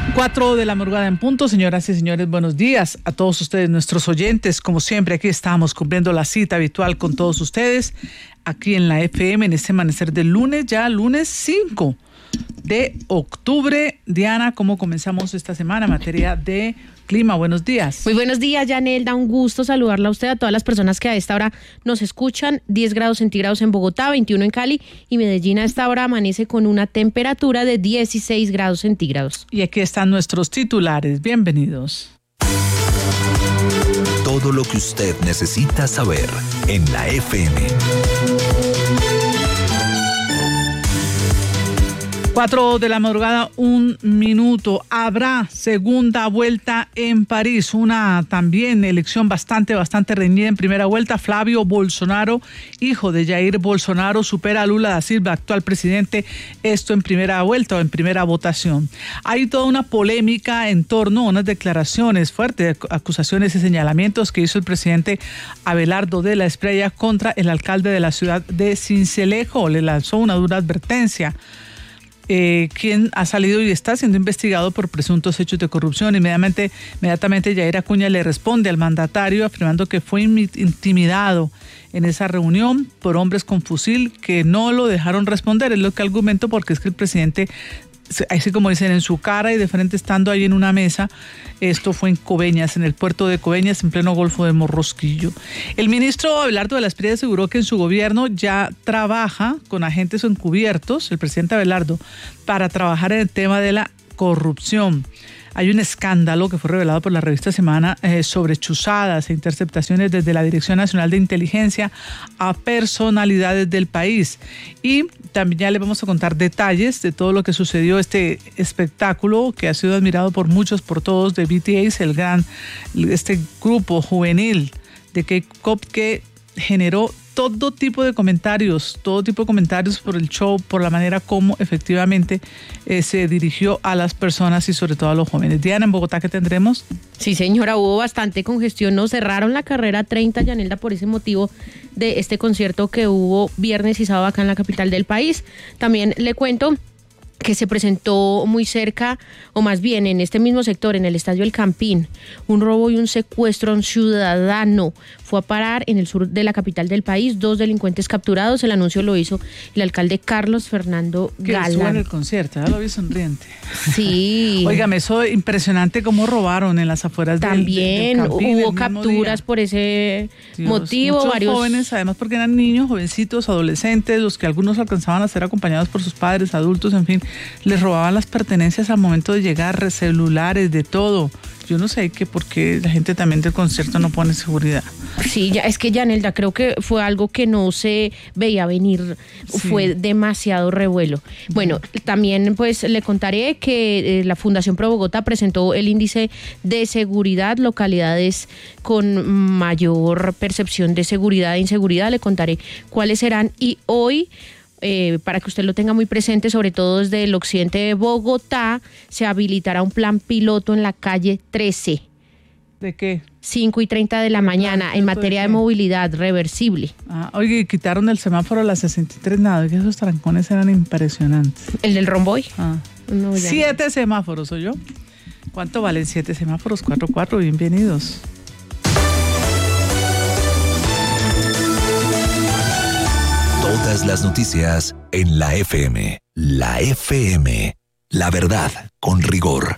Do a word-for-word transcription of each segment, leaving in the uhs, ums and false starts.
Cuatro de la madrugada en punto, señoras y señores, buenos días a todos ustedes, nuestros oyentes. Como siempre, aquí estamos cumpliendo la cita habitual con todos ustedes, aquí en la F M, en este amanecer del lunes, ya lunes cinco de octubre. Diana, ¿cómo comenzamos esta semana en materia de clima? Buenos días. Muy buenos días, Yanelda, un gusto saludarla a usted, a todas las personas que a esta hora nos escuchan. diez grados centígrados en Bogotá, veintiuno en Cali, y Medellín a esta hora amanece con una temperatura de dieciséis grados centígrados. Y aquí están nuestros titulares, bienvenidos. Todo lo que usted necesita saber en la F M. Cuatro de la madrugada, un minuto. Habrá segunda vuelta en París, una también elección bastante, bastante reñida en primera vuelta. Flavio Bolsonaro, hijo de Jair Bolsonaro, supera a Lula da Silva, actual presidente, esto en primera vuelta o en primera votación. Hay toda una polémica en torno a unas declaraciones fuertes, acusaciones y señalamientos que hizo el presidente Abelardo de la Espriella contra el alcalde de la ciudad de Sincelejo. Le lanzó una dura advertencia. Eh, quien ha salido y está siendo investigado por presuntos hechos de corrupción. Inmediatamente, inmediatamente Yair Acuña le responde al mandatario afirmando que fue intimidado en esa reunión por hombres con fusil que no lo dejaron responder. Es lo que argumento, porque es que el presidente, así como dicen, en su cara y de frente estando ahí en una mesa. Esto fue en Coveñas, en el puerto de Coveñas, en pleno Golfo de Morrosquillo. El ministro Abelardo de la Espriella aseguró que en su gobierno ya trabaja con agentes encubiertos, el presidente Abelardo, para trabajar en el tema de la corrupción. Hay un escándalo que fue revelado por la revista Semana eh, sobre chuzadas e interceptaciones desde la Dirección Nacional de Inteligencia a personalidades del país. Y también ya les vamos a contar detalles de todo lo que sucedió, este espectáculo que ha sido admirado por muchos, por todos, de B T S, el gran, este grupo juvenil de K-pop que generó todo tipo de comentarios, todo tipo de comentarios por el show, por la manera como efectivamente eh, se dirigió a las personas y sobre todo a los jóvenes. Diana, ¿en Bogotá qué tendremos? Sí, señora, hubo bastante congestión, nos cerraron la carrera treinta, Yanelda, por ese motivo de este concierto que hubo viernes y sábado acá en la capital del país. También le cuento que se presentó muy cerca, o más bien en este mismo sector, en el Estadio El Campín, un robo y un secuestro a un ciudadano. Fue a parar en el sur de la capital del país, dos delincuentes capturados. El anuncio lo hizo el alcalde Carlos Fernando Galán. Que estuvo en el concierto, ya lo vi sonriente. Sí. Óigame, eso es impresionante cómo robaron en las afueras del, También del, del Campín. Hubo capturas por ese Dios, motivo. Muchos varios jóvenes, además porque eran niños, jovencitos, adolescentes, los que algunos alcanzaban a ser acompañados por sus padres, adultos, en fin, les robaban las pertenencias al momento de llegar, celulares, de todo. Yo no sé qué, por qué la gente también del concierto no pone seguridad. Sí, ya, es que Yanelda, creo que fue algo que no se veía venir, sí. Fue demasiado revuelo. Bueno, también pues le contaré que eh, la Fundación Pro Bogotá presentó el índice de seguridad, localidades con mayor percepción de seguridad e inseguridad. Le contaré cuáles serán, y hoy, Eh, para que usted lo tenga muy presente, sobre todo desde el occidente de Bogotá, se habilitará un plan piloto en la calle trece. ¿De qué? cinco y treinta de la mañana, en materia de, de movilidad reversible. Ah, oye, quitaron el semáforo a las sesenta y tres, nada, que esos trancones eran impresionantes. ¿El del romboy? Ah. No, siete semáforos, ¿oye yo? ¿Cuánto valen siete semáforos? Cuatro, cuatro, bienvenidos. Todas las noticias en la F M. La F M. La verdad con rigor.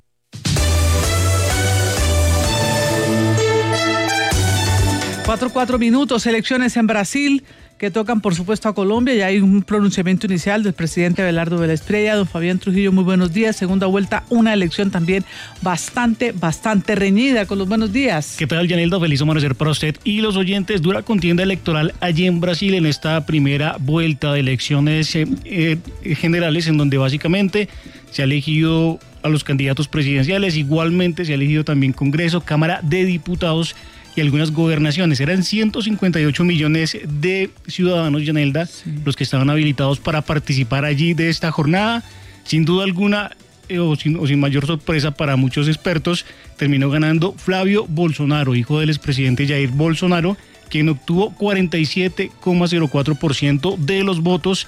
Cuatro, cuatro minutos. Elecciones en Brasil que tocan, por supuesto, a Colombia. Ya hay un pronunciamiento inicial del presidente Abelardo de la Espriella. Don Fabián Trujillo, muy buenos días. Segunda vuelta, una elección también bastante, bastante reñida. Con los buenos días. ¿Qué tal, Yanelda? Feliz amanecer para usted y los oyentes. Dura contienda electoral allí en Brasil en esta primera vuelta de elecciones eh, eh, generales, en donde básicamente se ha elegido a los candidatos presidenciales. Igualmente se ha elegido también Congreso, Cámara de Diputados y algunas gobernaciones. Eran ciento cincuenta y ocho millones de ciudadanos, Yanelda, sí, los que estaban habilitados para participar allí de esta jornada. Sin duda alguna, eh, o, sin, o sin mayor sorpresa para muchos expertos, terminó ganando Flavio Bolsonaro, hijo del expresidente Jair Bolsonaro, quien obtuvo cuarenta y siete coma cero cuatro por ciento de los votos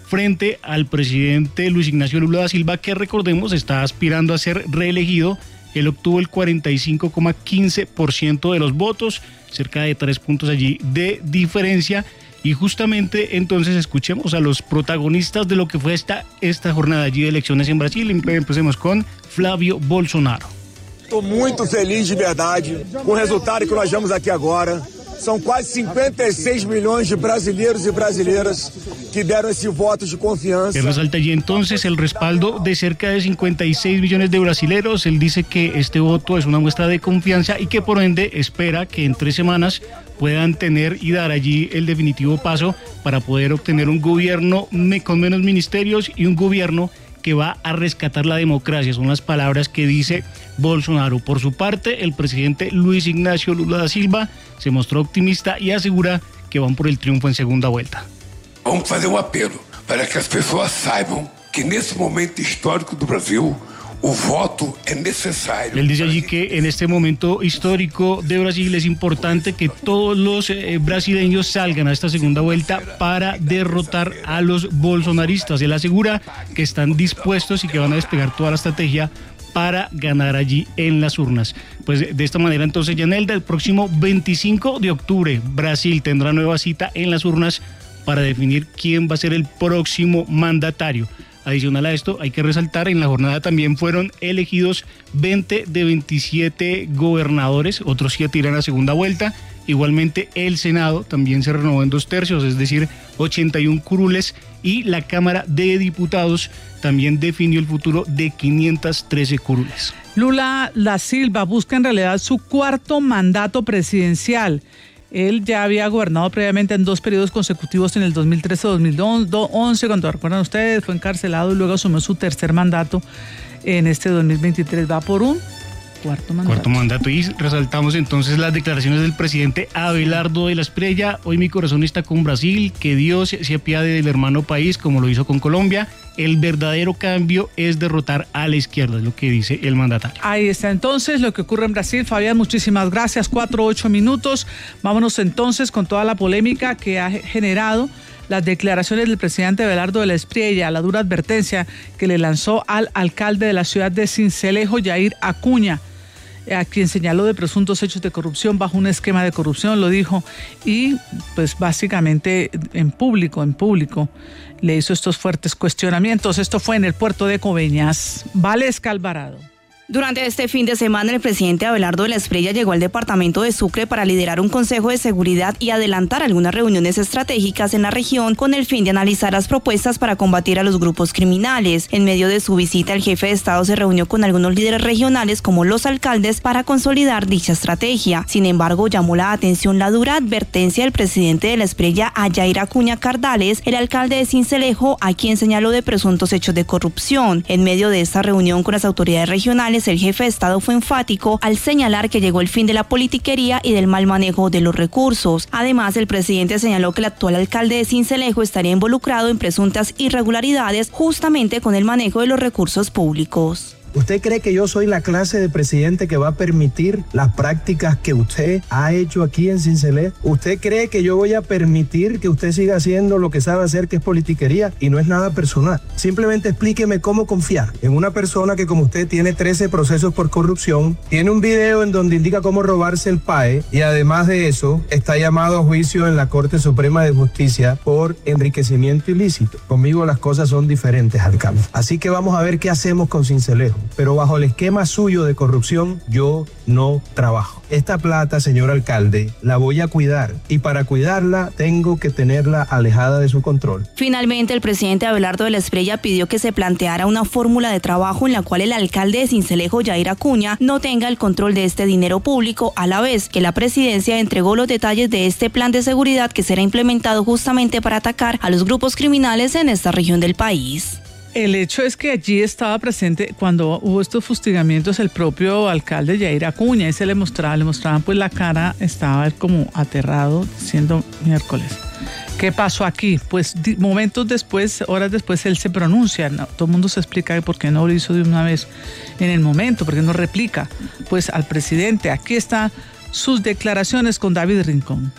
frente al presidente Luis Ignacio Lula da Silva, que recordemos está aspirando a ser reelegido. Él obtuvo el cuarenta y cinco coma quince por ciento de los votos, cerca de tres puntos allí de diferencia. Y justamente entonces escuchemos a los protagonistas de lo que fue esta, esta jornada allí de elecciones en Brasil. Empecemos con Flávio Bolsonaro. Estou muito feliz de verdade com o resultado que nós vemos aqui agora. São quase cincuenta y seis millones de brasileiros y brasileiras que deram esse voto de confianza. Se resalta allí entonces el respaldo de cerca de cincuenta y seis millones de brasileros. Él dice que este voto es una muestra de confianza y que por ende espera que en tres semanas puedan tener y dar allí el definitivo paso para poder obtener un gobierno con menos ministerios y un gobierno que va a rescatar la democracia. Son las palabras que dice Bolsonaro. Por su parte, el presidente Luis Ignacio Lula da Silva se mostró optimista y asegura que van por el triunfo en segunda vuelta. Vamos fazer um apelo para que as pessoas saibam que nesse momento histórico do Brasil o voto es necesario. Él dice allí que en este momento histórico de Brasil es importante que todos los eh, brasileños salgan a esta segunda vuelta para derrotar a los bolsonaristas. Él asegura que están dispuestos y que van a desplegar toda la estrategia para ganar allí en las urnas. Pues de esta manera entonces, Yanelda, el próximo veinticinco de octubre Brasil tendrá nueva cita en las urnas para definir quién va a ser el próximo mandatario. Adicional a esto, hay que resaltar, en la jornada también fueron elegidos veinte de veintisiete gobernadores, otros siete irán a segunda vuelta. Igualmente el Senado también se renovó en dos tercios, es decir, ochenta y uno curules, y la Cámara de Diputados también definió el futuro de quinientos trece curules. Lula da Silva busca en realidad su cuarto mandato presidencial. Él ya había gobernado previamente en dos periodos consecutivos en el dos mil trece dos mil once, cuando recuerdan ustedes, fue encarcelado y luego asumió su tercer mandato en este dos mil veintitrés. Va por un cuarto mandato. Cuarto mandato. Y resaltamos entonces las declaraciones del presidente Abelardo de la Espriella. Hoy mi corazón está con Brasil, que Dios se apiade del hermano país como lo hizo con Colombia. El verdadero cambio es derrotar a la izquierda, es lo que dice el mandatario. Ahí está entonces lo que ocurre en Brasil. Fabián, muchísimas gracias. Cuatro, ocho minutos. Vámonos entonces con toda la polémica que ha generado las declaraciones del presidente Abelardo de la Espriella, la dura advertencia que le lanzó al alcalde de la ciudad de Sincelejo, Yair Acuña, a quien señaló de presuntos hechos de corrupción bajo un esquema de corrupción, lo dijo, y pues básicamente en público, en público, le hizo estos fuertes cuestionamientos. Esto fue en el puerto de Coveñas. Valesca Alvarado. Durante este fin de semana, el presidente Abelardo de la Espriella llegó al departamento de Sucre para liderar un consejo de seguridad y adelantar algunas reuniones estratégicas en la región con el fin de analizar las propuestas para combatir a los grupos criminales. En medio de su visita, el jefe de Estado se reunió con algunos líderes regionales como los alcaldes para consolidar dicha estrategia. Sin embargo, llamó la atención la dura advertencia del presidente de la Espriella a Yair Acuña Cardales, el alcalde de Sincelejo, a quien señaló de presuntos hechos de corrupción. En medio de esta reunión con las autoridades regionales, el jefe de Estado fue enfático al señalar que llegó el fin de la politiquería y del mal manejo de los recursos. Además, el presidente señaló que el actual alcalde de Sincelejo estaría involucrado en presuntas irregularidades justamente con el manejo de los recursos públicos. ¿Usted cree que yo soy la clase de presidente que va a permitir las prácticas que usted ha hecho aquí en Sincelejo? ¿Usted cree que yo voy a permitir que usted siga haciendo lo que sabe hacer, que es politiquería? Y no es nada personal. Simplemente explíqueme cómo confiar en una persona que como usted tiene trece procesos por corrupción, tiene un video en donde indica cómo robarse el P A E y además de eso está llamado a juicio en la Corte Suprema de Justicia por enriquecimiento ilícito. Conmigo las cosas son diferentes, alcalde. Así que vamos a ver qué hacemos con Sincelejo. Pero bajo el esquema suyo de corrupción, yo no trabajo. Esta plata, señor alcalde, la voy a cuidar y para cuidarla tengo que tenerla alejada de su control. Finalmente, el presidente Abelardo de la Espriella pidió que se planteara una fórmula de trabajo en la cual el alcalde de Sincelejo, Yair Acuña, no tenga el control de este dinero público, a la vez que la presidencia entregó los detalles de este plan de seguridad que será implementado justamente para atacar a los grupos criminales en esta región del país. El hecho es que allí estaba presente cuando hubo estos fustigamientos el propio alcalde Yair Acuña y se le mostraba, le mostraban pues la cara, estaba él como aterrado diciendo miércoles. ¿Qué pasó aquí? Pues di, momentos después, horas después él se pronuncia, no, todo el mundo se explica por qué no lo hizo de una vez en el momento, por qué no replica pues al presidente. Aquí están sus declaraciones con David Rincón.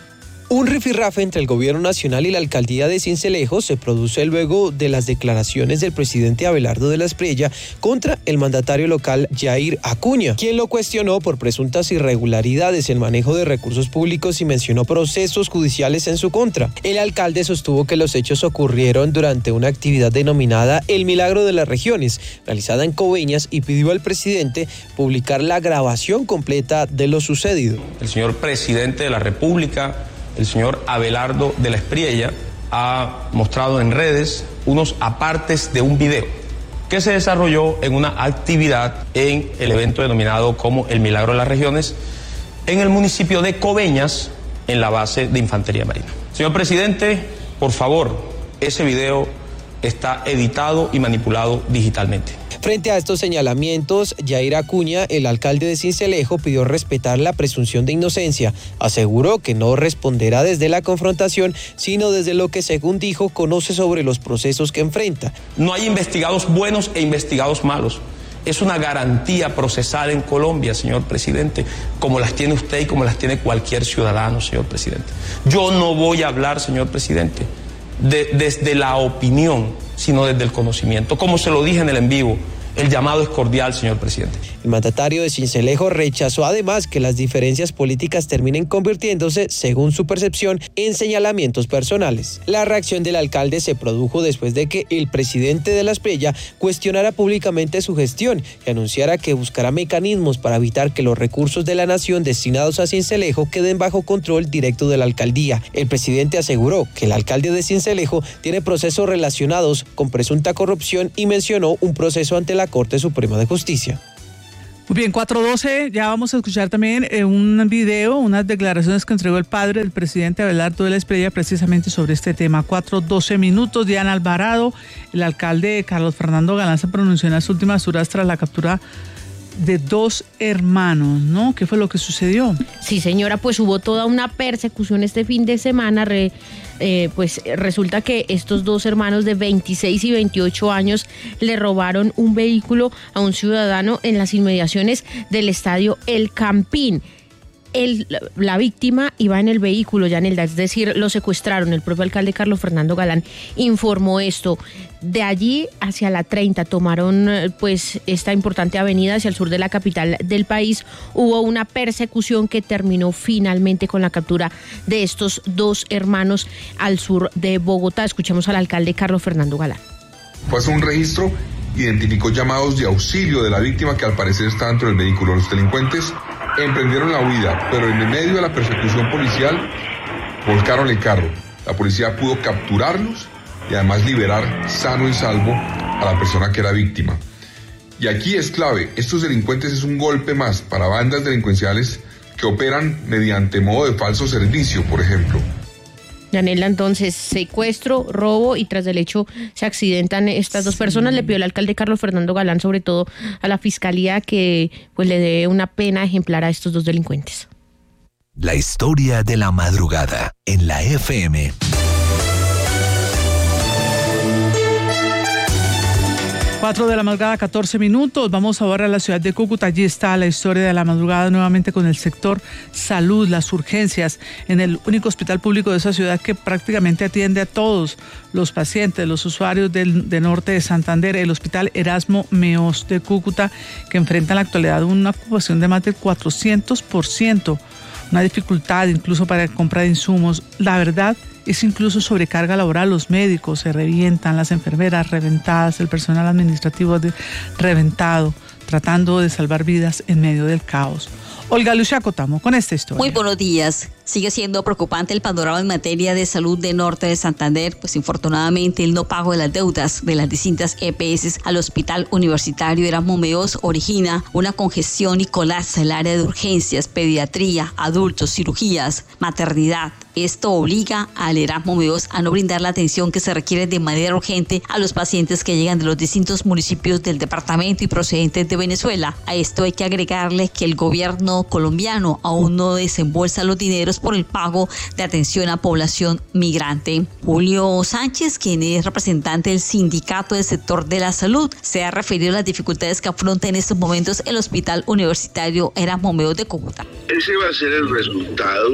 Un rifirrafe entre el gobierno nacional y la alcaldía de Sincelejo se produce luego de las declaraciones del presidente Abelardo de la Espriella contra el mandatario local Yair Acuña, quien lo cuestionó por presuntas irregularidades en manejo de recursos públicos y mencionó procesos judiciales en su contra. El alcalde sostuvo que los hechos ocurrieron durante una actividad denominada El Milagro de las Regiones, realizada en Coveñas, y pidió al presidente publicar la grabación completa de lo sucedido. El señor presidente de la República, el señor Abelardo de la Espriella, ha mostrado en redes unos apartes de un video que se desarrolló en una actividad en el evento denominado como El Milagro de las Regiones en el municipio de Coveñas, en la base de Infantería Marina. Señor presidente, por favor, ese video está editado y manipulado digitalmente. Frente a estos señalamientos, Yair Acuña, el alcalde de Sincelejo, pidió respetar la presunción de inocencia. Aseguró que no responderá desde la confrontación, sino desde lo que, según dijo, conoce sobre los procesos que enfrenta. No hay investigados buenos e investigados malos. Es una garantía procesal en Colombia, señor presidente, como las tiene usted y como las tiene cualquier ciudadano, señor presidente. Yo no voy a hablar, señor presidente, de, desde la opinión, sino desde el conocimiento. Como se lo dije en el en vivo, el llamado es cordial, señor presidente. El mandatario de Sincelejo rechazó además que las diferencias políticas terminen convirtiéndose, según su percepción, en señalamientos personales. La reacción del alcalde se produjo después de que el presidente de la Espriella cuestionara públicamente su gestión y anunciara que buscará mecanismos para evitar que los recursos de la nación destinados a Sincelejo queden bajo control directo de la alcaldía. El presidente aseguró que el alcalde de Sincelejo tiene procesos relacionados con presunta corrupción y mencionó un proceso ante la Corte Suprema de Justicia. Muy bien, cuatro doce, ya vamos a escuchar también eh, un video, unas declaraciones que entregó el padre del presidente Abelardo de la Espriella precisamente sobre este tema. cuatro doce minutos, Diana Alvarado, el alcalde Carlos Fernando Galán se pronunció en las últimas horas tras la captura de dos hermanos, ¿no? ¿Qué fue lo que sucedió? Sí, señora, pues hubo toda una persecución este fin de semana. Re, eh, pues resulta que estos dos hermanos de veintiséis y veintiocho años le robaron un vehículo a un ciudadano en las inmediaciones del estadio El Campín. El, la víctima iba en el vehículo, Yanelda, es decir, lo secuestraron. El propio alcalde Carlos Fernando Galán informó esto. De allí hacia la treinta tomaron pues esta importante avenida hacia el sur de la capital del país. Hubo una persecución que terminó finalmente con la captura de estos dos hermanos al sur de Bogotá. Escuchemos al alcalde Carlos Fernando Galán. Fue un registro, identificó llamados de auxilio de la víctima que al parecer está dentro del vehículo. Los delincuentes emprendieron la huida, pero en el medio de la persecución policial volcaron el carro. La policía pudo capturarlos y además liberar sano y salvo a la persona que era víctima. Y aquí es clave, estos delincuentes es un golpe más para bandas delincuenciales que operan mediante modo de falso servicio, por ejemplo. Yanela, entonces, secuestro, robo y tras el hecho se accidentan estas dos personas. Le pidió el alcalde Carlos Fernando Galán, sobre todo a la fiscalía, que pues le dé una pena ejemplar a estos dos delincuentes. La historia de la madrugada en la F M. Cuatro de la madrugada, catorce minutos. Vamos ahora a la ciudad de Cúcuta. Allí está la historia de la madrugada nuevamente con el sector salud, las urgencias en el único hospital público de esa ciudad que prácticamente atiende a todos los pacientes, los usuarios del, del norte de Santander, el Hospital Erasmo Meos de Cúcuta, que enfrenta en la actualidad una ocupación de más del cuatrocientos por ciento, una dificultad incluso para la compra de insumos. La verdad es incluso sobrecarga laboral, los médicos se revientan, las enfermeras reventadas, el personal administrativo de, reventado, tratando de salvar vidas en medio del caos. Olga Lucia Cotamo con esta historia. Muy buenos días. Sigue siendo preocupante el panorama en materia de salud de norte de Santander, pues infortunadamente el no pago de las deudas de las distintas E P S al Hospital Universitario Erasmo Meos origina una congestión y colapsa el área de urgencias, pediatría, adultos, cirugías, maternidad. Esto obliga al Erasmo Meos a no brindar la atención que se requiere de manera urgente a los pacientes que llegan de los distintos municipios del departamento y procedentes de Venezuela. A esto hay que agregarle que el gobierno colombiano aún no desembolsa los dineros por el pago de atención a población migrante. Julio Sánchez, quien es representante del sindicato del sector de la salud, se ha referido a las dificultades que afronta en estos momentos el Hospital Universitario Erasmo Meos de Cúcuta. Ese va a ser el resultado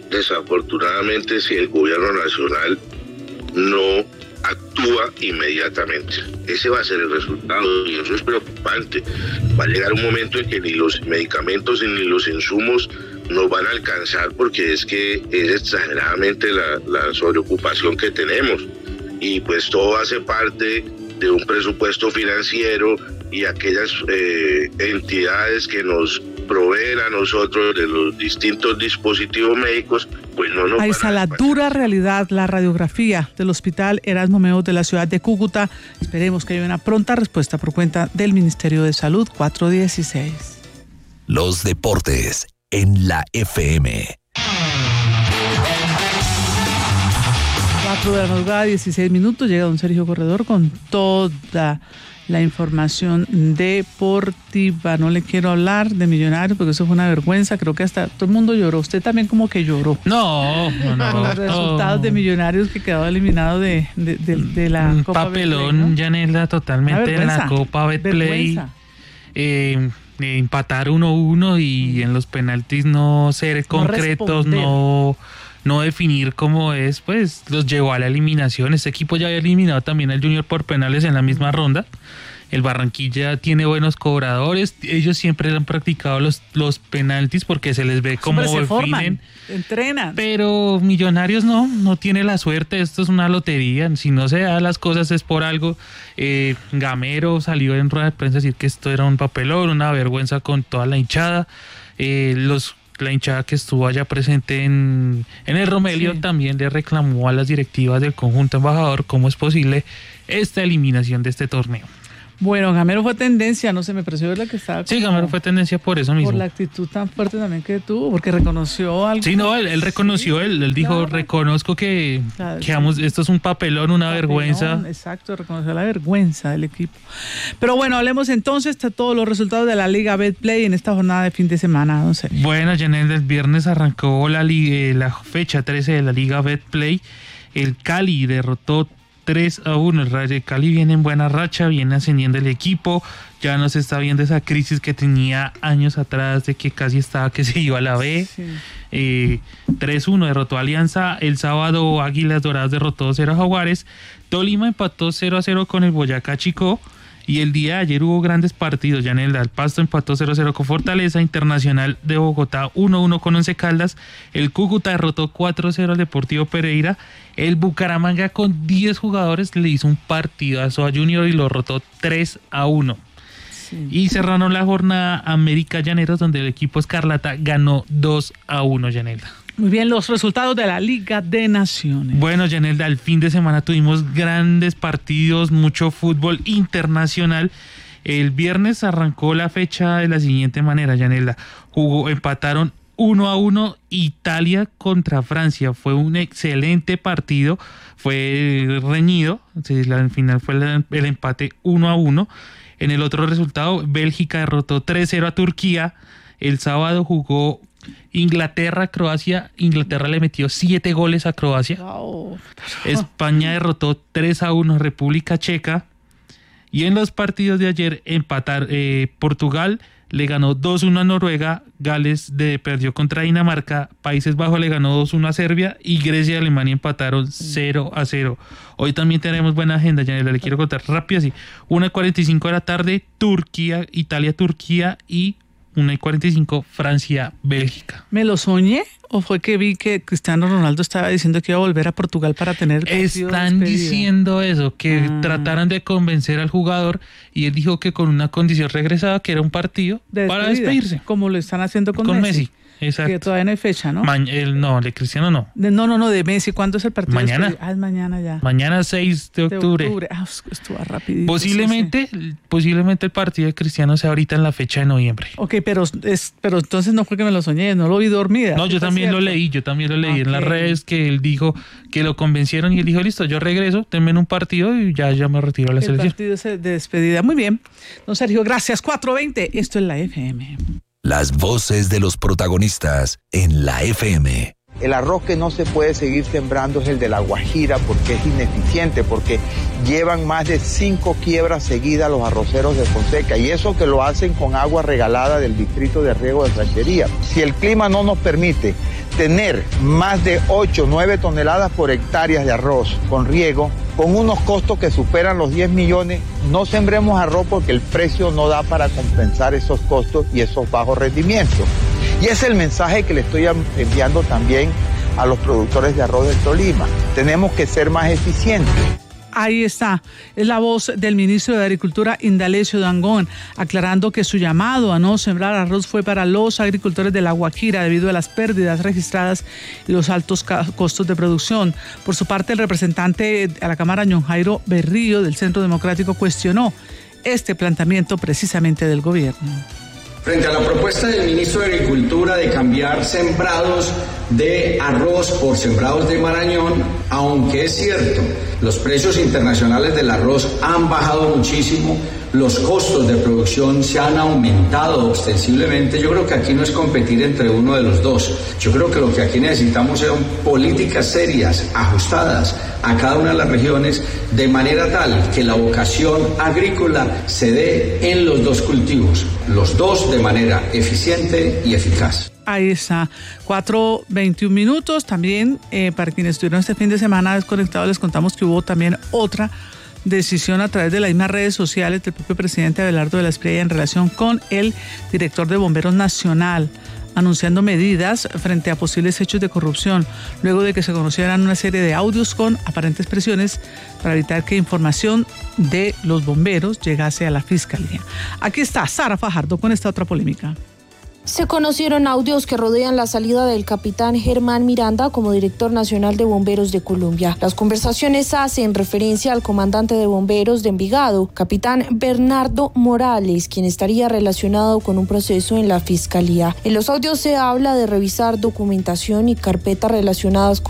desafortunadamente si el gobierno nacional no actúa inmediatamente. Ese va a ser el resultado y eso es preocupante. Va a llegar un momento en que ni los medicamentos ni los insumos nos van a alcanzar porque es que es exageradamente la, la sobreocupación que tenemos y pues todo hace parte de un presupuesto financiero y aquellas eh, entidades que nos proveen a nosotros de los distintos dispositivos médicos, pues no nos Ahí está la dura realidad, la radiografía del Hospital Erasmo Meos de la ciudad de Cúcuta. Esperemos que haya una pronta respuesta por cuenta del Ministerio de Salud. Cuatro dieciséis. Los deportes en la F M. cuatro de la madrugada, dieciséis minutos. Llega don Sergio Corredor con toda la información deportiva. No le quiero hablar de Millonarios porque eso fue una vergüenza. Creo que hasta todo el mundo lloró. Usted también como que lloró. No, no, no. Con los resultados de Millonarios que quedó eliminado de, de, de, de la Un Copa papelón, Betplay, ¿no? Janela, totalmente en la Copa Betplay. Eh, empatar uno uno y en los penaltis no ser no concretos, responder. no no definir cómo es, pues los llevó a la eliminación. Este equipo ya había eliminado también al Junior por penales en la misma ronda. El Barranquilla tiene buenos cobradores, ellos siempre han practicado los, los penaltis porque se les ve como definen, forman, entrenan. Pero Millonarios no, no tiene la suerte, esto es una lotería, si no se da las cosas es por algo. Eh, Gamero salió en rueda de prensa a decir que esto era un papelón, una vergüenza con toda la hinchada. Eh, los la hinchada que estuvo allá presente en, en el Romelio sí. también le reclamó a las directivas del conjunto embajador cómo es posible esta eliminación de este torneo. Bueno, Gamero fue tendencia, no sé, me pareció ver la que estaba... Sí, Gamero fue tendencia por eso mismo. Por la actitud tan fuerte también que tuvo, porque reconoció algo. Sí, no, él, él reconoció, sí, él, él dijo, claro. reconozco que, claro, que vamos, esto es un papelón, una papelón, vergüenza. Exacto, reconoció la vergüenza del equipo. Pero bueno, hablemos entonces de todos los resultados de la Liga Betplay en esta jornada de fin de semana, no sé. Bueno, Janel, el viernes arrancó la, la fecha trece de la Liga Betplay. El Cali derrotó tres a uno, el Rayo de Cali viene en buena racha, viene ascendiendo el equipo, ya no se está viendo esa crisis que tenía años atrás de que casi estaba que se iba a la B. Sí. Eh, tres uno derrotó a Alianza, el sábado Águilas Doradas derrotó dos cero a Jaguares, Tolima empató cero a cero con el Boyacá Chicó. Y el día de ayer hubo grandes partidos, ya en el Pasto empató cero a cero con Fortaleza, Internacional de Bogotá uno a uno con Once Caldas, el Cúcuta derrotó cuatro a cero al Deportivo Pereira, el Bucaramanga con diez jugadores le hizo un partidazo a Junior y lo derrotó tres a uno. Sí. Y cerraron la jornada América Llaneros, donde el equipo Escarlata ganó dos a uno, Yanelda. Muy bien, los resultados de la Liga de Naciones. Bueno, Yanelda, el fin de semana tuvimos grandes partidos, mucho fútbol internacional. El viernes arrancó la fecha de la siguiente manera, Yanelda. Jugó, empataron uno a uno Italia contra Francia. Fue un excelente partido, fue reñido. Al final fue el, el empate uno a uno. En el otro resultado, Bélgica derrotó tres cero a Turquía. El sábado jugó Inglaterra, Croacia. Inglaterra le metió siete goles a Croacia. Wow. España derrotó tres a uno a República Checa. Y en los partidos de ayer empatar eh, Portugal le ganó dos uno a Noruega, Gales de, perdió contra Dinamarca, Países Bajos le ganó dos uno a Serbia y Grecia y Alemania empataron cero a cero. Hoy también tenemos buena agenda, ya le quiero contar rápido así. una y cuarenta y cinco de la tarde, Turquía, Italia, Turquía y una y cuarenta y cinco, Francia, Bélgica. ¿Me lo soñé o fue que vi que Cristiano Ronaldo estaba diciendo que iba a volver a Portugal para tener el partido Están diciendo eso, que ah. trataran de convencer al jugador y él dijo que con una condición regresada, que era un partido de para despedirse. Como lo están haciendo con, con Messi. Messi. Exacto. Que todavía no hay fecha, ¿no? Ma- el, no, de Cristiano no. De, no, no, no, de Messi. ¿Cuándo es el partido? Mañana. Ah, es mañana ya. Mañana seis de octubre. De octubre. Ah, esto va rapidito. Posiblemente, sí, sí. posiblemente el partido de Cristiano sea ahorita en la fecha de noviembre. Ok, pero es, pero entonces no fue que me lo soñé, no lo vi dormida. No, yo también cierto? lo leí, yo también lo leí okay. en las redes que él dijo que lo convencieron y él dijo, listo, yo regreso, tenme en un partido y ya, ya me retiro a la el selección. El partido de despedida. Muy bien. Don Sergio, gracias. cuatro veinte, esto es la F M. Las voces de los protagonistas en la F M. El arroz que no se puede seguir sembrando es el de La Guajira porque es ineficiente, porque llevan más de cinco quiebras seguidas los arroceros de Fonseca, y eso que lo hacen con agua regalada del distrito de riego de Ranchería. Si el clima no nos permite tener más de ocho, nueve toneladas por hectárea de arroz con riego, con unos costos que superan los diez millones, no sembremos arroz porque el precio no da para compensar esos costos y esos bajos rendimientos. Y es el mensaje que le estoy enviando también a los productores de arroz del Tolima. Tenemos que ser más eficientes. Ahí está, es la voz del ministro de Agricultura, Indalecio Dangond, aclarando que su llamado a no sembrar arroz fue para los agricultores de La Guajira debido a las pérdidas registradas y los altos costos de producción. Por su parte, el representante a la Cámara, John Jairo Berrío, del Centro Democrático, cuestionó este planteamiento precisamente del gobierno. Frente a la propuesta del ministro de Agricultura de cambiar sembrados de arroz por sembrados de Marañón, aunque es cierto, los precios internacionales del arroz han bajado muchísimo, los costos de producción se han aumentado ostensiblemente. Yo creo que aquí no es competir entre uno de los dos. Yo creo que lo que aquí necesitamos son políticas serias, ajustadas a cada una de las regiones, de manera tal que la vocación agrícola se dé en los dos cultivos, los dos de manera eficiente y eficaz. Ahí está, cuatro veintiún minutos. También eh, para quienes estuvieron este fin de semana desconectados, les contamos que hubo también otra decisión a través de las mismas redes sociales del propio presidente Abelardo de la Espriella en relación con el director de Bomberos Nacional, anunciando medidas frente a posibles hechos de corrupción, luego de que se conocieran una serie de audios con aparentes presiones para evitar que información de los bomberos llegase a la Fiscalía. Aquí está Sara Fajardo con esta otra polémica. Se conocieron audios que rodean la salida del capitán Germán Miranda como director nacional de Bomberos de Colombia. Las conversaciones hacen referencia al comandante de bomberos de Envigado, capitán Bernardo Morales, quien estaría relacionado con un proceso en la Fiscalía. En los audios se habla de revisar documentación y carpetas relacionadas con